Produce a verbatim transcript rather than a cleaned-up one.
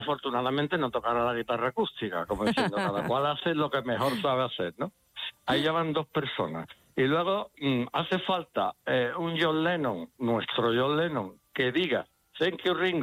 afortunadamente no tocara la guitarra acústica, como diciendo, cada cual hace lo que mejor sabe hacer, ¿no? Ahí ya van dos personas. Y luego mmm, hace falta eh, un John Lennon, nuestro John Lennon, que diga, thank you, Ringo,